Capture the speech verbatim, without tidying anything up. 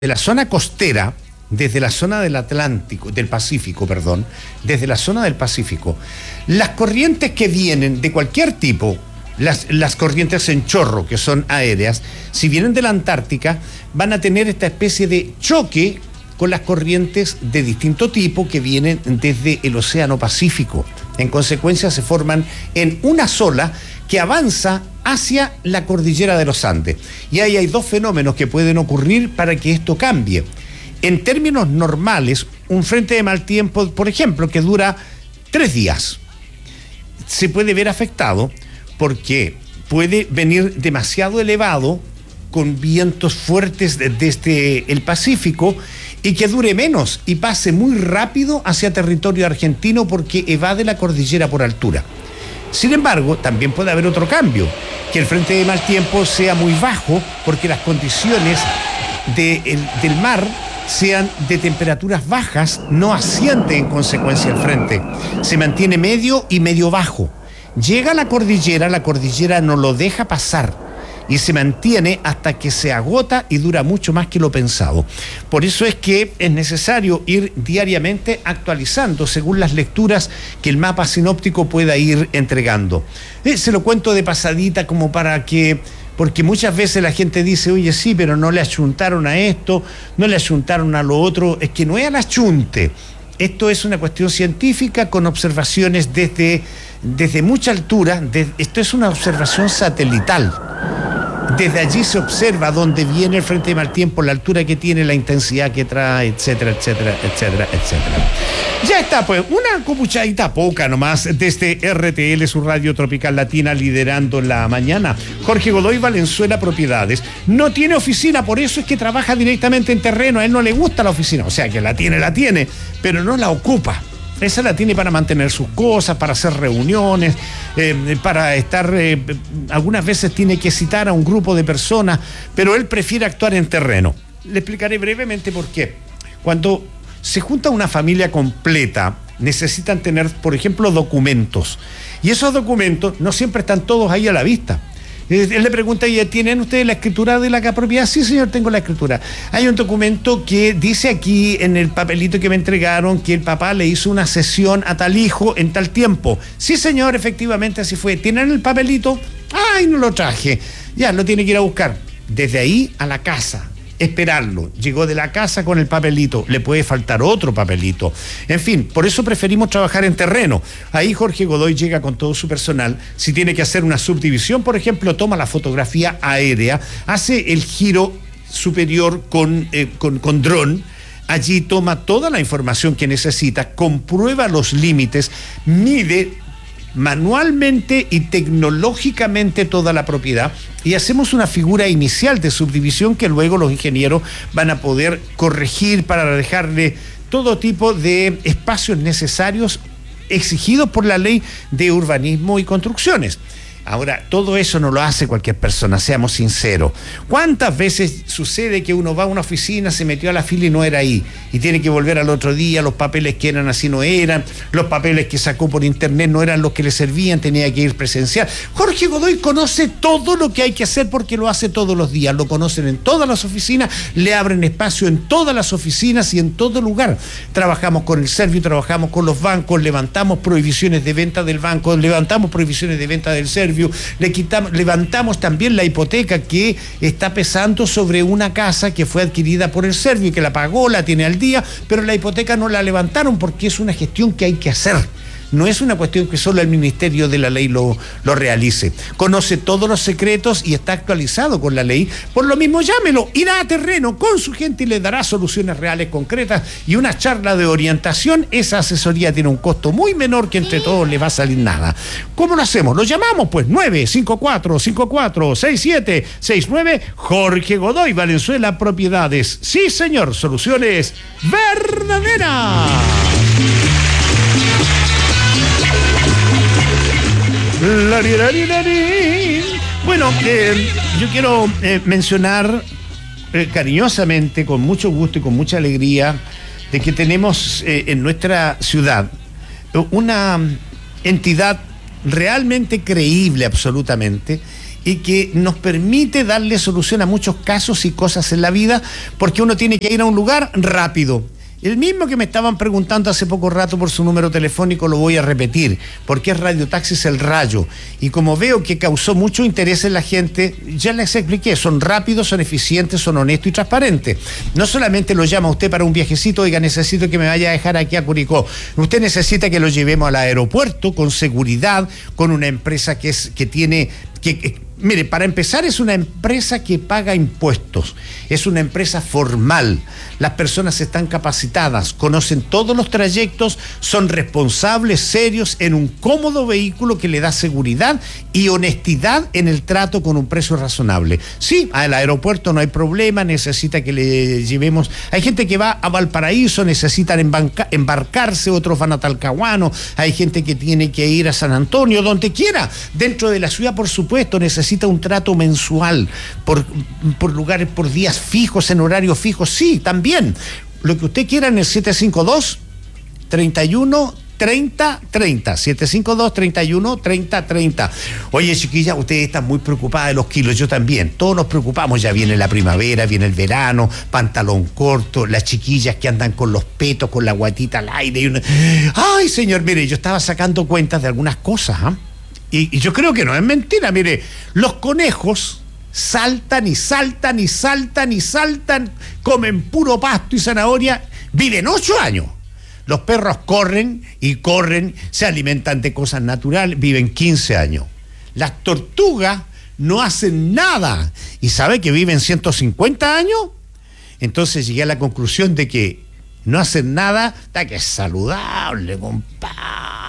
de la zona costera, desde la zona del Atlántico, del Pacífico, perdón, desde la zona del Pacífico, las corrientes que vienen de cualquier tipo, las, las corrientes en chorro, que son aéreas, si vienen de la Antártica, van a tener esta especie de choque con las corrientes de distinto tipo que vienen desde el Océano Pacífico. En consecuencia, se forman en una sola que avanza hacia la cordillera de los Andes. Y ahí hay dos fenómenos que pueden ocurrir para que esto cambie. En términos normales, un frente de mal tiempo, por ejemplo, que dura tres días, se puede ver afectado porque puede venir demasiado elevado con vientos fuertes desde el Pacífico y que dure menos y pase muy rápido hacia territorio argentino porque evade la cordillera por altura. Sin embargo, también puede haber otro cambio, que el frente de mal tiempo sea muy bajo porque las condiciones de el, del mar sean de temperaturas bajas, no asciende en consecuencia el frente, se mantiene medio y medio bajo. Llega a la cordillera, la cordillera no lo deja pasar y se mantiene hasta que se agota y dura mucho más que lo pensado. Por eso es que es necesario ir diariamente actualizando según las lecturas que el mapa sinóptico pueda ir entregando. Eh, se lo cuento de pasadita como para que... Porque muchas veces la gente dice, oye, sí, pero no le achuntaron a esto, no le achuntaron a lo otro. Es que no es al achunte. Esto es una cuestión científica con observaciones desde, desde mucha altura. De, esto es una observación satelital. Desde allí se observa dónde viene el frente de mal tiempo, la altura que tiene, la intensidad que trae, etcétera, etcétera, etcétera, etcétera. Ya está, pues, una copuchadita poca nomás desde R T L, su radio tropical latina, liderando la mañana. Jorge Godoy Valenzuela Propiedades. No tiene oficina, por eso es que trabaja directamente en terreno. A él no le gusta la oficina, o sea, que la tiene, la tiene, pero no la ocupa. Esa la tiene para mantener sus cosas, para hacer reuniones, eh, para estar... Eh, algunas veces tiene que citar a un grupo de personas, pero él prefiere actuar en terreno. Le explicaré brevemente por qué. Cuando se junta una familia completa, necesitan tener, por ejemplo, documentos. Y esos documentos no siempre están todos ahí a la vista. Él le pregunta, ¿tienen ustedes la escritura de la propiedad? Sí, señor, tengo la escritura. Hay un documento que dice aquí en el papelito que me entregaron que el papá le hizo una cesión a tal hijo en tal tiempo. Sí, señor, efectivamente así fue. ¿Tienen el papelito? Ay, no lo traje. Ya, lo tiene que ir a buscar. Desde ahí a la casa. Esperarlo. Llegó de la casa con el papelito. Le puede faltar otro papelito. En fin, por eso preferimos trabajar en terreno. Ahí Jorge Godoy llega con todo su personal. Si tiene que hacer una subdivisión, por ejemplo, toma la fotografía aérea, hace el giro superior con, eh, con, con dron. Allí toma toda la información que necesita, comprueba los límites, mide manualmente y tecnológicamente toda la propiedad y hacemos una figura inicial de subdivisión que luego los ingenieros van a poder corregir para dejarle todo tipo de espacios necesarios exigidos por la ley de urbanismo y construcciones. Ahora, todo eso no lo hace cualquier persona, seamos sinceros. ¿Cuántas veces sucede que uno va a una oficina, se metió a la fila y no era ahí? Y tiene que volver al otro día, los papeles que eran así no eran, los papeles que sacó por internet no eran los que le servían, tenía que ir presencial. Jorge Godoy conoce todo lo que hay que hacer porque lo hace todos los días, lo conocen en todas las oficinas, le abren espacio en todas las oficinas y en todo lugar. Trabajamos con el Servio, trabajamos con los bancos, levantamos prohibiciones de venta del banco, levantamos prohibiciones de venta del Servio. Le quitamos, levantamos también la hipoteca que está pesando sobre una casa que fue adquirida por el Servio y que la pagó, la tiene al día, pero la hipoteca no la levantaron porque es una gestión que hay que hacer. No es una cuestión que solo el Ministerio de la Ley lo, lo realice. Conoce todos los secretos y está actualizado con la ley. Por lo mismo, llámelo, irá a terreno con su gente y le dará soluciones reales, concretas y una charla de orientación. Esa asesoría tiene un costo muy menor que entre todos le va a salir nada. ¿Cómo lo hacemos? Lo llamamos, pues, nueve cinco cuatro cinco cuatro seis siete seis nueve. Jorge Godoy Valenzuela Propiedades. Sí, señor, soluciones verdaderas. Lari, lari, lari. Bueno, eh, yo quiero eh, mencionar eh, cariñosamente, con mucho gusto y con mucha alegría, de que tenemos eh, en nuestra ciudad una entidad realmente creíble absolutamente y que nos permite darle solución a muchos casos y cosas en la vida, porque uno tiene que ir a un lugar rápido. El mismo que me estaban preguntando hace poco rato por su número telefónico, lo voy a repetir, porque es Radio Taxis El Rayo. Y como veo que causó mucho interés en la gente, ya les expliqué, son rápidos, son eficientes, son honestos y transparentes. No solamente lo llama usted para un viajecito, oiga, necesito que me vaya a dejar aquí a Curicó. Usted necesita que lo llevemos al aeropuerto con seguridad, con una empresa que, es, que tiene... Que, que, mire, para empezar, es una empresa que paga impuestos, es una empresa formal, las personas están capacitadas, conocen todos los trayectos, son responsables, serios, en un cómodo vehículo que le da seguridad y honestidad en el trato con un precio razonable. Sí, al aeropuerto no hay problema, necesita que le llevemos, hay gente que va a Valparaíso, necesitan embarca, embarcarse, otros van a Talcahuano, hay gente que tiene que ir a San Antonio, donde quiera, dentro de la ciudad, por supuesto, necesita un trato mensual, por, por lugares, por días fijos, en horarios fijos, sí, también. Lo que usted quiera en el siete cinco dos, treinta y uno, treinta, treinta, siete cinco dos, treinta y uno, treinta, treinta. Oye, chiquilla, ustedes están muy preocupadas de los kilos, yo también, todos nos preocupamos, ya viene la primavera, viene el verano, pantalón corto, las chiquillas que andan con los petos, con la guatita al aire, y una... ay, señor, mire, yo estaba sacando cuentas de algunas cosas, ¿ah? ¿eh? Y, y yo creo que no es mentira, mire, los conejos saltan y saltan y saltan y saltan, comen puro pasto y zanahoria, viven ocho años. Los perros corren y corren, se alimentan de cosas naturales, viven quince años. Las tortugas no hacen nada y ¿sabe que viven ciento cincuenta años? Entonces llegué a la conclusión de que no hacen nada, está que es saludable, compadre.